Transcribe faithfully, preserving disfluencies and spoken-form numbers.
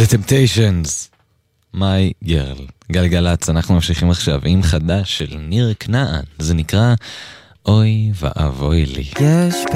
The Temptations, My Girl. גלגלץ, אנחנו ממשיכים עכשיו עם חדש של ניר כנען. זה נקרא אוי ואבוי לי. יש